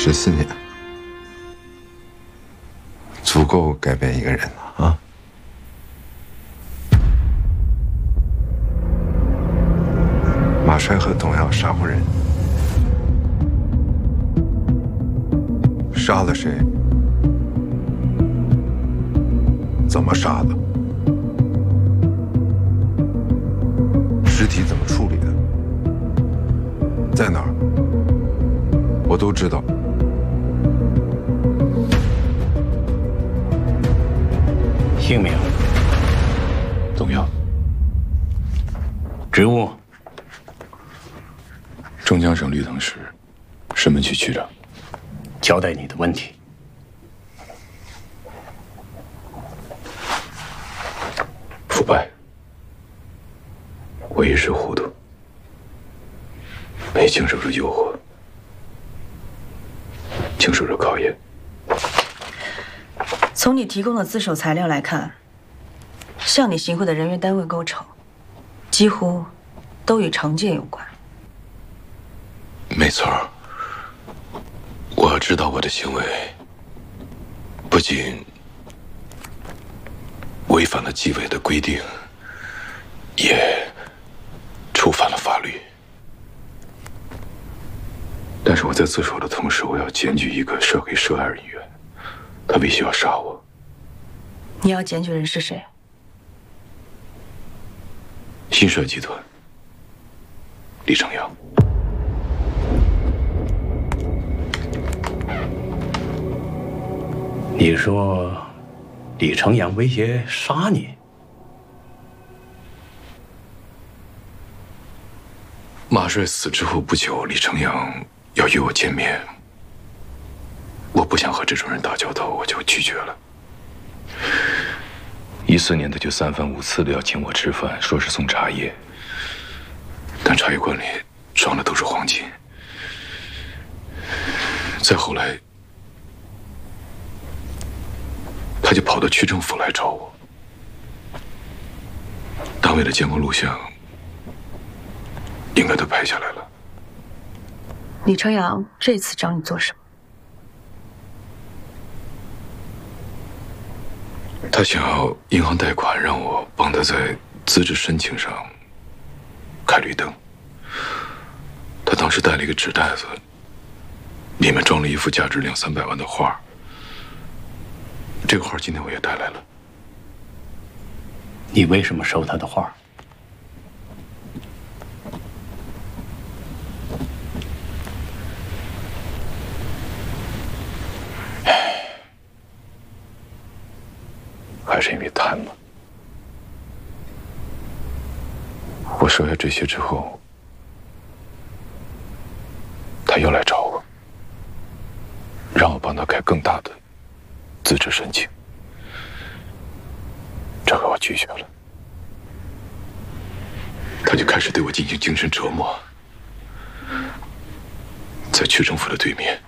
14年，足够改变一个人了啊！马帅和董耀杀过人，杀了谁？怎么杀的？尸体怎么处理的？在哪儿？我都知道。 姓名： 董耀， 职务： 中江省绿藤市石门区区长。 交代你的问题。 腐败，我一时糊涂，没经受住诱惑，经受着考验。 从你提供的自首材料来看，向你行贿的人员单位构成，几乎都与惩戒有关。 没错儿，我知道我的行为不仅违反了纪委的规定，也触犯了法律。但是我在自首的同时，我要检举一个涉黑涉案人员，他必须要杀我。 你要检举人是谁？ 新社集团李成阳。 你说李成阳威胁杀你？ 马帅死之后不久，李成阳要约我见面，我不想和这种人打交道，我就拒绝了。14年他就3番5次的要请我吃饭，说是送茶叶，但茶叶罐里装的都是黄金。再后来，他就跑到区政府来找我，单位的监控录像应该都拍下来了。 李成阳这次找你做什么？ 他想要银行贷款，让我帮他在资质申请上开绿灯。他当时带了一个纸袋子，里面装了一幅价值200-300万的画。这个画今天我也带来了。 你为什么收他的画？ 还是因为贪嘛。我收下这些之后，他又来找我，让我帮他开更大的资质申请。这回我拒绝了，他就开始对我进行精神折磨，在区政府的对面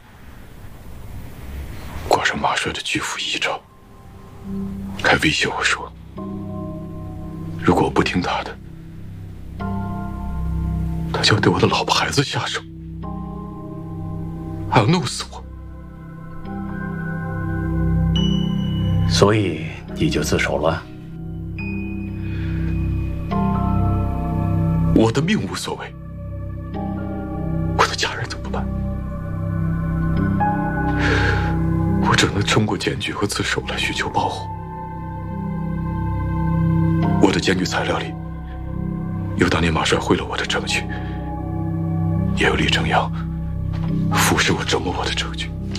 挂上马帅的巨幅遗照，还威胁我说，如果我不听他的，他就要对我的老婆孩子下手，还要弄死我。 所以你就自首了？ 我的命无所谓，我的家人怎么办？我只能通过检举和自首来寻求保护。我的检举材料里有当年马帅贿了我的证据，也有李成阳服侍我、折磨我的证据。